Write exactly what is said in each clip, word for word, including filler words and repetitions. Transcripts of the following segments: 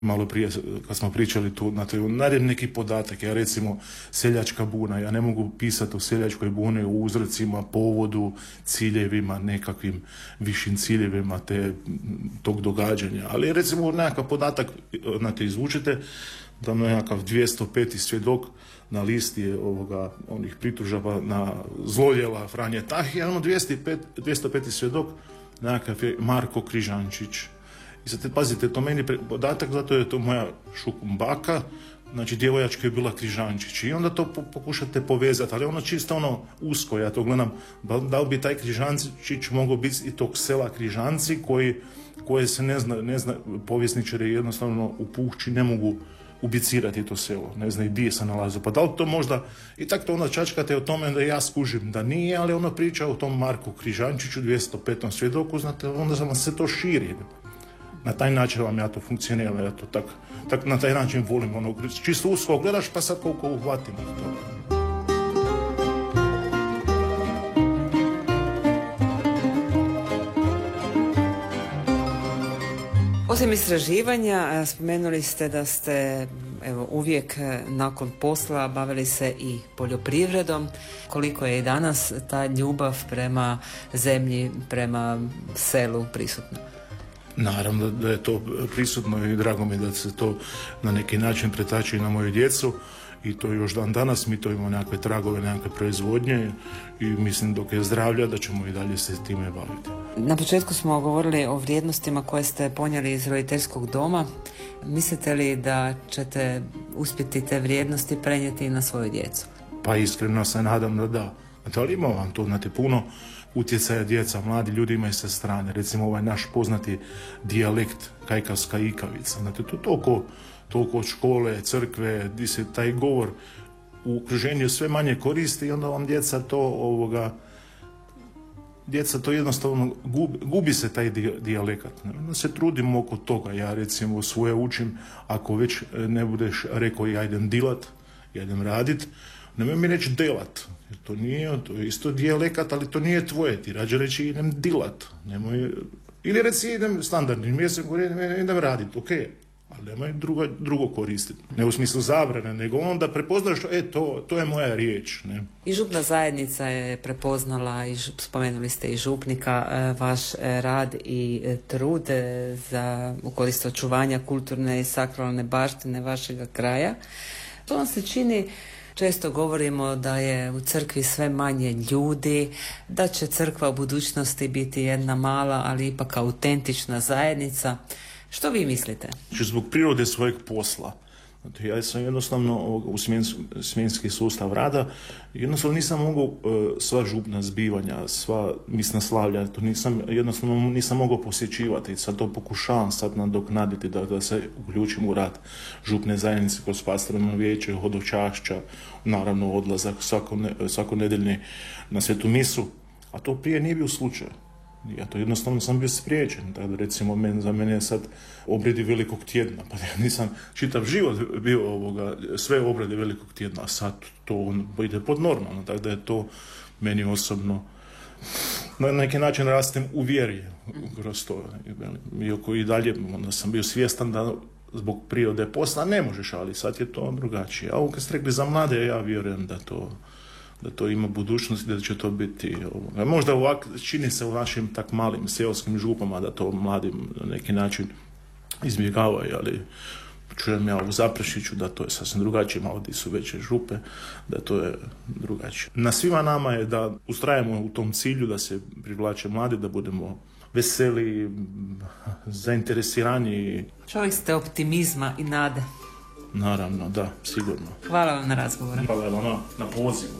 Malo prije, kad smo pričali tu, na to naredni neki podatak, ja recimo seljačka buna, ja ne mogu pisati o seljačkoj buni, o uzrocima, povodu, ciljevima, nekakvim višim ciljevima te, tog događanja. Ali recimo nekakav podatak, na te izvučete, da nekakav dvjesto peti svjedok na listi je ovoga, onih pritužaba na zlodjela Franje Tahija, ono dvjesto peti svjedok, nekakav je Marko Križančić. I sad, pazite, to meni podatak, zato je to moja šukum baka, znači djevojačka je bila Križančić. I onda to po, pokušate povezati, ali ono čisto ono usko, ja to gledam, da li bi taj Križančić mogao biti i tog sela Križanci, koji, koje se ne zna, ne zna, povjesničari jednostavno u Puhči ne mogu ubicirati to selo, ne zna i gdje se nalazi. Pa da li to možda, i tako to onda čačkate o tome da ja skužim da nije, ali ono priča o tom Marku Križančiću, dvjesto petom svjedoku, znate, onda vam se to širi. Na taj način vam ja to funkcionira, ja to tak, tak na taj način volim, ono, čisto usko gledaš pa sad koliko uhvatim od toga. Osim istraživanja, spomenuli ste da ste evo, uvijek nakon posla bavili se i poljoprivredom. Koliko je i danas ta ljubav prema zemlji, prema selu prisutna? Naravno da je to prisutno i drago mi da se to na neki način pretači na moju djecu i to još dan danas mi to imamo nekakve tragove, nekakve proizvodnje i mislim dok je zdravlja da ćemo i dalje se time baviti. Na početku smo govorili o vrijednostima koje ste ponijeli iz roditeljskog doma. Mislite li da ćete uspjeti te vrijednosti prenijeti na svoju djecu? Pa iskreno se nadam da da. Da li ima vam to, znate, puno utjecaja djeca, mladi ljudi imaju sa strane. Recimo ovaj naš poznati dijalekt kajkavska ikavica. Znate, to toliko, toliko od škole, crkve, gdje se taj govor u okruženju sve manje koristi i onda vam djeca to ovoga djeca to jednostavno gubi, gubi se taj dijalekat. Onda se trudimo oko toga. Ja recimo svoje učim, ako već ne budeš rekao ja idem dilat, ja idem radit, nemoj mi reći delat. Jer to nije, to je isto dijalekat, ali to nije tvoje. Ti rađe reći idem dilat. Nemoj, ili reci idem standardnim mjesecom, idem radit, ok. Ali nemoj drugo, drugo koristiti. Ne u smislu zabrane, nego onda prepoznaš, e, to, to je moja riječ. Ne? I župna zajednica je prepoznala, i spomenuli ste i župnika, vaš rad i trud za u korist očuvanja kulturne i sakralne baštine vašega kraja. To vam se čini, često govorimo da je u crkvi sve manje ljudi, da će crkva u budućnosti biti jedna mala, ali ipak autentična zajednica. Što vi mislite? Zbog prirode svojeg posla. Znači, ja sam jednostavno u smjenski sustav rada, jednostavno nisam mogao uh, sva župna zbivanja, sva misna slavlja, to nisam, jednostavno nisam mogao posjećivati. Sad to pokušavam sad nadoknaditi da, da se uključim u rad župne zajednice kroz pastoralno vijeće, hodočašća, naravno odlazak svako, ne, svako nedeljni na svetu misu, a to prije nije bio slučaj. Ja to jednostavno sam bio spriječen. Tada recimo men, za mene je sad obredi velikog tjedna, pa ja nisam čitav život bio ovoga, sve obrede velikog tjedna, a sad to ide pod normalno, tako da je to meni osobno na neki način rastem u vjeri kroz to. Iako i dalje onda sam bio svjestan da zbog prirode posla ne možeš, ali sad je to drugačije. A ovo kad ste rekli za mlade, ja vjerujem da to da to ima budućnost i da će to biti ovoga. Možda ovak, čini se u našim tak malim seoskim župama da to mladim na neki način izbjegavaju, ali čujem ja u Zaprešiću da to je sasvim drugačije, malo di su veće župe, da to je drugačije. Na svima nama je da ustrajemo u tom cilju, da se privlače mladi, da budemo veseli, zainteresirani. Čovjek ste optimizma i nade. Naravno, da, sigurno. Hvala vam na razgovoru. Hvala vam na, na pozivu.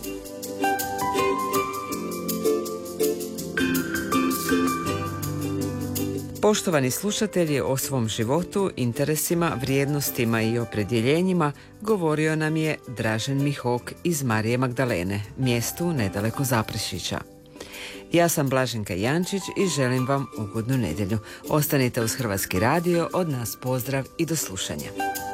Poštovani slušatelji, o svom životu, interesima, vrijednostima i opredjeljenjima govorio nam je Dražen Mihok iz Marije Magdalene, mjestu nedaleko Zaprešića. Ja sam Blaženka Jančić i želim vam ugodnu nedjelju. Ostanite uz Hrvatski radio, od nas pozdrav i do slušanja.